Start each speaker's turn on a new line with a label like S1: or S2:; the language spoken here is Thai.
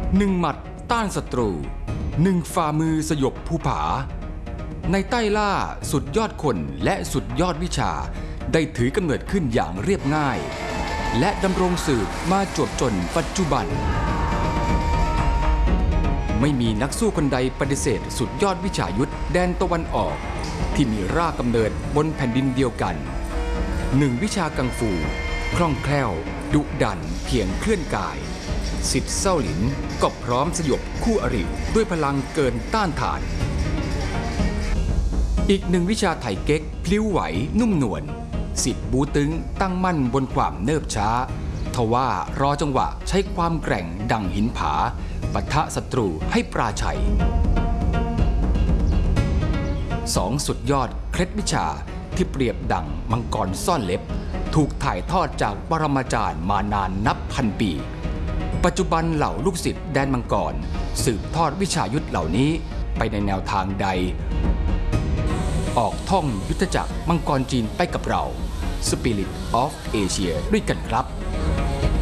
S1: 1 หมัดต้านศัตรู 1 ฝ่ามือสยบภูผาในใต้ล่าสุดยอดคนและสุดยอดวิชาได้ถือกำเนิดขึ้นอย่างเรียบง่ายและดำรงสืบมาจวบจนปัจจุบันไม่มีนักสู้คนใดปฏิเสธสุดยอดวิชายุทธแดนตะวันออกที่มีรากกำเนิดบนแผ่นดินเดียวกัน1 วิชากังฟูคล่องแคล่วดุดันเพียงเคลื่อนกายสิทธิ์เซ้าหลินก็พร้อมสยบคู่อริด้วยพลังเกินต้านทานอีก1 วิชาไถเก๊กพลิ้วไหวนุ่มนวลสิทธิ์บูตึงตั้งมั่นบนความเนิบช้าทว่ารอจังหวะใช้ความแกร่งดังหินผาปะทะศัตรูให้ปราชัย2 สุดยอดเคล็ดวิชาที่เปรียบดั่งมังกรซ่อนเล็บถูกถ่ายทอดจากปรมาจารย์มานานนับพันปีปัจจุบันเหล่าลูกศิษย์แดนมังกรสืบทอดวิชายุทธเหล่านี้ไปในแนวทางใดออกท่องยุทธจักรมังกรจีนไปกับเรา Spirit of Asia ด้วยกันครับ